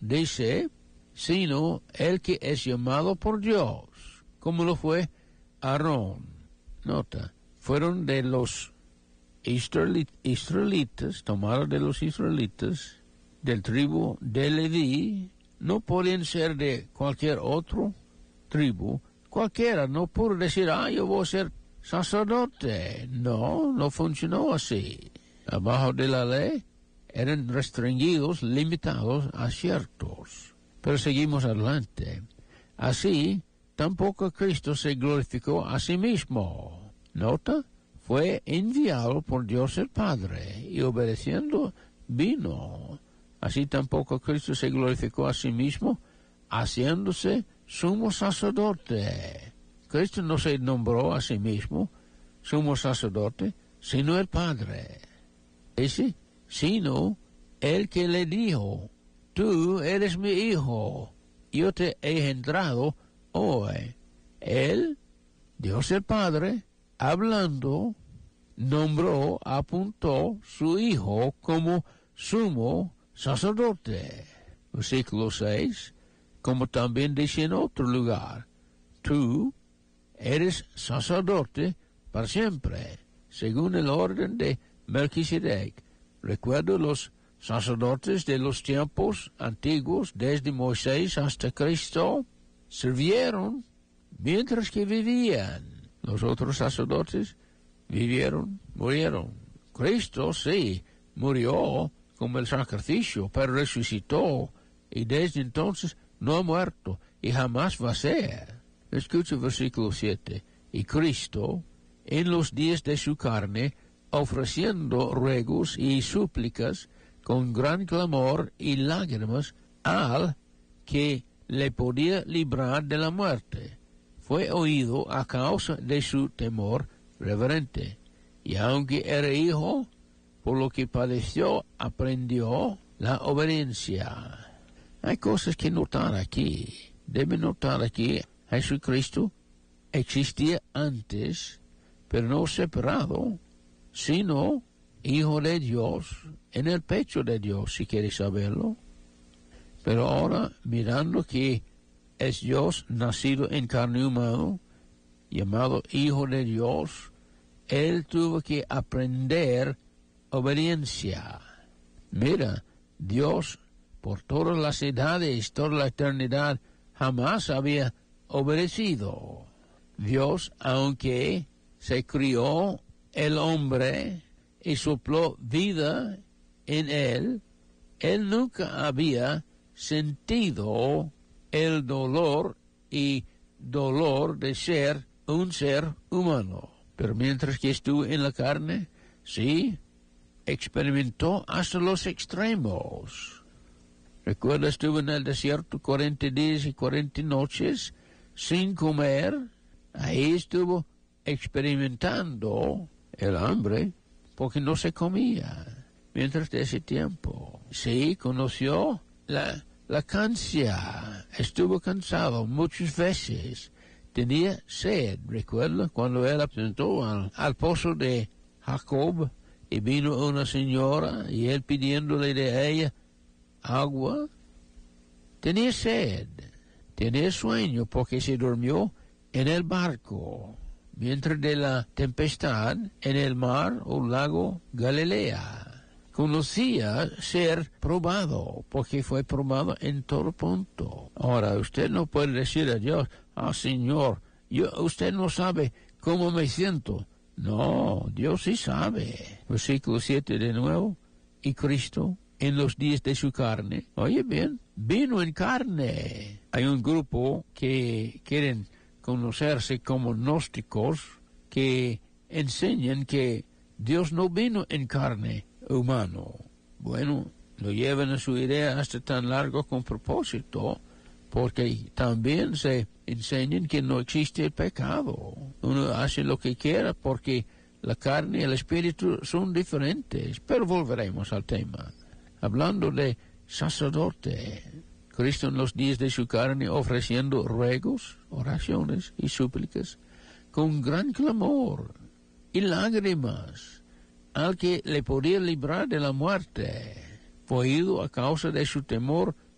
dice, sino el que es llamado por Dios, como lo fue Aarón. Nota, fueron de los israelitas, tomados de los israelitas, del tribu de Leví. No pueden ser de cualquier otro tribu. Cualquiera no pudo decir, yo voy a ser sacerdote. No funcionó así. Abajo de la ley eran restringidos, limitados a ciertos. Pero seguimos adelante. Así, tampoco Cristo se glorificó a sí mismo. Nota, fue enviado por Dios el Padre y obedeciendo vino. Así tampoco Cristo se glorificó a sí mismo, haciéndose sumo sacerdote. Cristo no se nombró a sí mismo sumo sacerdote, sino el Padre. Dice, sino el que le dijo, tú eres mi hijo, yo te he engendrado hoy. Él, Dios el Padre, hablando, nombró, apuntó su hijo como sumo sacerdote. Versículo 6, como también dice en otro lugar, tú eres sacerdote para siempre, según el orden de Melquisedec. Recuerdo los sacerdotes de los tiempos antiguos, desde Moisés hasta Cristo, sirvieron mientras que vivían. Los otros sacerdotes vivieron, murieron. Cristo sí, murió como el sacrificio, pero resucitó, y desde entonces no ha muerto, y jamás va a ser. Escucha el versículo 7. Y Cristo, en los días de su carne, ofreciendo ruegos y súplicas con gran clamor y lágrimas al que le podía librar de la muerte, fue oído a causa de su temor reverente, y aunque era hijo, por lo que padeció, aprendió la obediencia. Hay cosas que notar aquí. Deben notar aquí, Jesucristo existía antes, pero no separado, sino hijo de Dios, en el pecho de Dios, si quieres saberlo. Pero ahora, mirando que es Dios nacido en carne humana, llamado hijo de Dios, él tuvo que aprender obediencia. Mira, Dios, por todas las edades, toda la eternidad, jamás había obedecido. Dios, aunque se crió el hombre y sopló vida en él nunca había sentido el dolor de ser un ser humano. Pero mientras que estuvo en la carne, sí, experimentó hasta los extremos. Recuerda, estuvo en el desierto 40 días y 40 noches sin comer. Ahí estuvo experimentando el hambre porque no se comía mientras de ese tiempo. Sí, conoció la cansia. Estuvo cansado muchas veces. Tenía sed. Recuerda cuando él presentó al pozo de Jacob y vino una señora y él pidiéndole de ella agua. Tenía sed, tenía sueño porque se durmió en el barco mientras de la tempestad en el mar o lago Galilea. Conocía ser probado porque fue probado en todo punto. Ahora, usted no puede decir a Dios, Señor, usted no sabe cómo me siento. No, Dios sí sabe. Versículo 7 de nuevo. Y Cristo, en los días de su carne, oye bien, vino en carne. Hay un grupo que quieren conocerse como gnósticos que enseñan que Dios no vino en carne humano. Bueno, lo llevan a su idea hasta tan largo con propósito, porque también se enseñan que no existe el pecado. Uno hace lo que quiera porque la carne y el espíritu son diferentes. Pero volveremos al tema. Hablando de sacerdote, Cristo en los días de su carne ofreciendo ruegos, oraciones y súplicas con gran clamor y lágrimas al que le podía librar de la muerte. Fue oído a causa de su temor